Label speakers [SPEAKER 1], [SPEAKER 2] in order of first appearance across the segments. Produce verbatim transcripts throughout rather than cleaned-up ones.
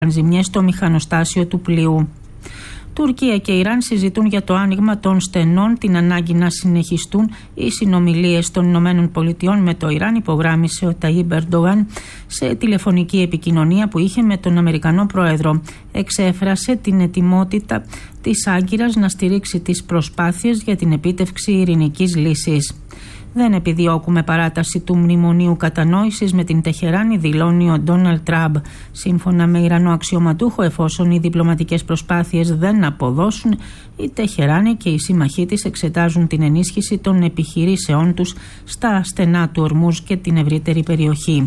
[SPEAKER 1] ζημιές στο μηχανοστάσιο του πλοίου. Τουρκία και Ιράν συζητούν για το άνοιγμα των στενών, την ανάγκη να συνεχιστούν οι συνομιλίες των Ηνωμένων Πολιτειών με το Ιράν, υπογράμμισε ο Ταγίπ Ερντογάν σε τηλεφωνική επικοινωνία που είχε με τον Αμερικανό Πρόεδρο. Εξέφρασε την ετοιμότητα της Άγκυρας να στηρίξει τις προσπάθειες για την επίτευξη ειρηνικής λύσης. Δεν επιδιώκουμε παράταση του μνημονίου κατανόησης με την Τεχεράνη, δηλώνει ο Ντόναλντ Τραμπ. Σύμφωνα με Ιρανό αξιωματούχο, εφόσον οι διπλωματικές προσπάθειες δεν αποδώσουν, η Τεχεράνη και οι σύμμαχοί της εξετάζουν την ενίσχυση των επιχειρήσεών τους στα στενά του Ορμούζ και την ευρύτερη περιοχή.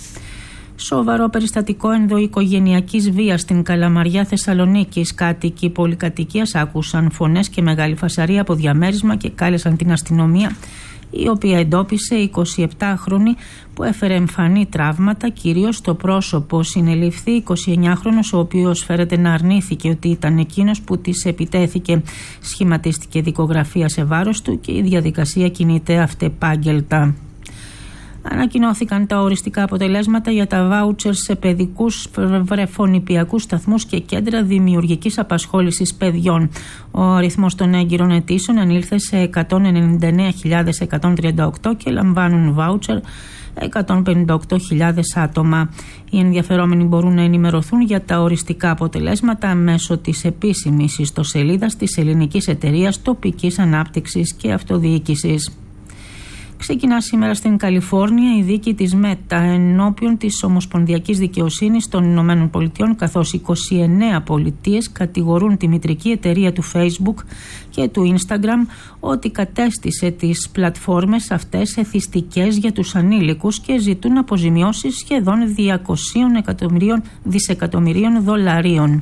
[SPEAKER 1] Σοβαρό περιστατικό ενδοοικογενειακής βίας στην Καλαμαριά Θεσσαλονίκης. Κάτοικοι πολυκατοικίας άκουσαν φωνές και μεγάλη φασαρία από διαμέρισμα και κάλεσαν την αστυνομία, η οποία εντόπισε εικοσιεπτάχρονη που έφερε εμφανή τραύματα, κυρίως στο πρόσωπο. Συνελήφθη εικοσιεννιάχρονος, ο οποίος φέρεται να αρνήθηκε ότι ήταν εκείνος που της επιτέθηκε. Σχηματίστηκε δικογραφία σε βάρος του και η διαδικασία κινείται αυτεπάγγελτα. Ανακοινώθηκαν τα οριστικά αποτελέσματα για τα βάουτσερ σε παιδικούς βρεφονηπιακούς σταθμούς και κέντρα δημιουργικής απασχόλησης παιδιών. Ο αριθμός των έγκυρων αιτήσεων ανήλθε σε εκατόν ενενήντα εννέα χιλιάδες εκατόν τριάντα οκτώ και λαμβάνουν βάουτσερ εκατόν πενήντα οκτώ χιλιάδες άτομα. Οι ενδιαφερόμενοι μπορούν να ενημερωθούν για τα οριστικά αποτελέσματα μέσω της επίσημης ιστοσελίδας της Ελληνικής Εταιρείας Τοπικής Ανάπτυξης και Αυτοδιοίκησης. Ξεκινά σήμερα στην Καλιφόρνια η δίκη της Μέτα ενώπιον της Ομοσπονδιακής Δικαιοσύνης των Ηνωμένων Πολιτειών, καθώς είκοσι εννέα πολιτείες κατηγορούν τη μητρική εταιρεία του Facebook και του Instagram ότι κατέστησε τις πλατφόρμες αυτές εθιστικές για τους ανήλικους και ζητούν αποζημιώσεις σχεδόν διακόσια δισεκατομμυρίων δολαρίων.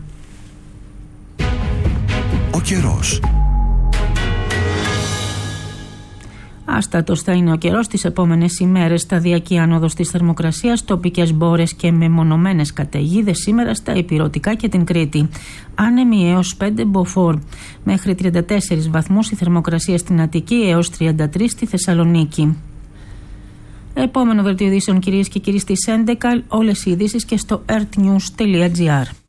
[SPEAKER 2] Ο καιρός.
[SPEAKER 1] Άστατος θα είναι ο καιρός τις επόμενες ημέρες. Σταδιακή άνοδος της θερμοκρασίας, τοπικές μπόρες και μεμονωμένες καταιγίδες σήμερα στα Ηπειρωτικά και την Κρήτη. Άνεμοι έως πέντε μποφόρ. Μέχρι τριάντα τέσσερις βαθμούς η θερμοκρασία στην Αττική, έως τριάντα τρεις στη Θεσσαλονίκη. Επόμενο δελτίο ειδήσεων, κυρίες και κύριοι, στις έντεκα. Όλες οι ειδήσεις και στο earthnews τελεία gr.